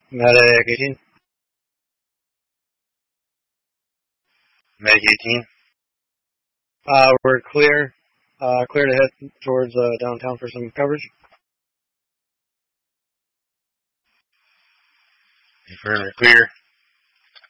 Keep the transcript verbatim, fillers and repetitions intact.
Medic eighteen. Medic eighteen. Uh, we're clear. Uh, clear to head towards uh, downtown for some coverage. Confirm, clear.